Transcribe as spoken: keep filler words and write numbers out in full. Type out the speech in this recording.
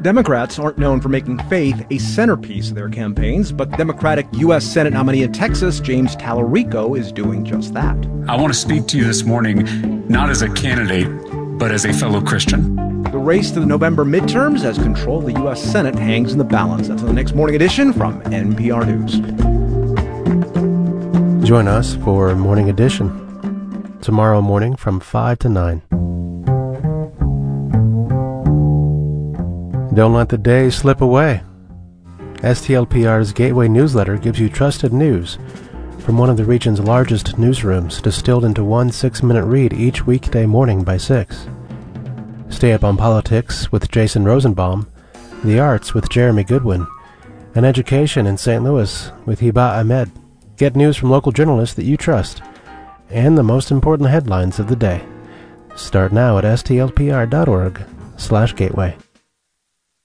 Democrats aren't known for making faith a centerpiece of their campaigns, but Democratic U S Senate nominee in Texas, James Talarico, is doing just that. I want to speak to you this morning, not as a candidate, but as a fellow Christian. The race to the November midterms as control of the U S Senate hangs in the balance. That's in the next morning edition from N P R News. Join us for Morning Edition tomorrow morning from five to nine. Don't let the day slip away. S T L P R's Gateway newsletter gives you trusted news from one of the region's largest newsrooms, distilled into one six-minute read each weekday morning by six. Stay up on politics with Jason Rosenbaum, the arts with Jeremy Goodwin, and education in Saint Louis with Hiba Ahmed. Get news from local journalists that you trust, and the most important headlines of the day. Start now at S T L P R dot org slash gateway.